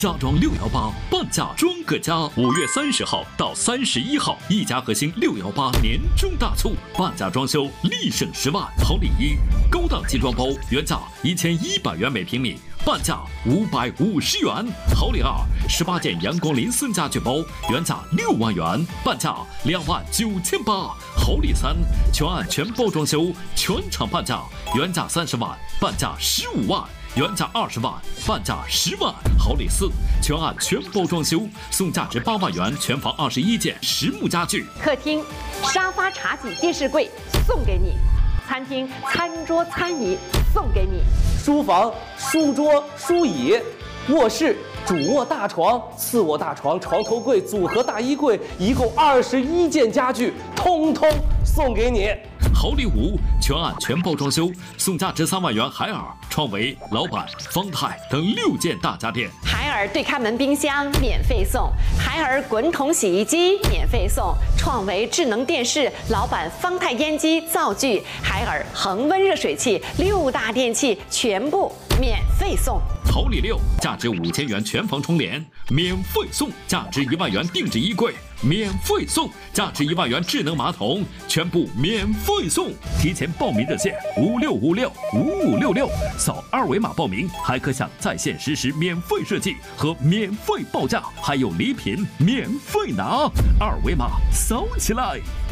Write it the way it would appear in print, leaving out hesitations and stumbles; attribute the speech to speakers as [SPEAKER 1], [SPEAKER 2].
[SPEAKER 1] 家装618半价装个家，5月30号到31号，一家核心618年终大促，半价装修立省10万。好礼一，高档集装包原价1100元每平米，半价550元。好礼二，18件阳光林森家具包原价6万元，半价29800。好礼三，全案全包装修，全场半价，原价30万，半价15万。原价20万，半价10万。好礼四，全案全包装修，送价值8万元全房21件实木家具。
[SPEAKER 2] 客厅沙发、茶几、电视柜送给你；餐厅餐桌、餐椅送给你；
[SPEAKER 3] 书房书桌、书椅；卧室主卧大床、次卧大床、床头柜、组合大衣柜，一共21件家具，通通送给你。
[SPEAKER 1] 好礼五，全案全包装修，送价值3万元海尔、创维、老板、方太等6件大家电。
[SPEAKER 2] 海尔对开门冰箱免费送，海尔滚筒洗衣机免费送，创维智能电视、老板方太烟机灶具、海尔恒温热水器6大电器全部免费送。
[SPEAKER 1] 好礼六，价值5000元全房窗帘免费送，价值1万元定制衣柜免费送，价值1万元智能马桶全部免费送。提前报名热线56565566，扫2维码报名，还可享在线实时免费设计和免费报价，还有礼品免费拿。2维码扫起来。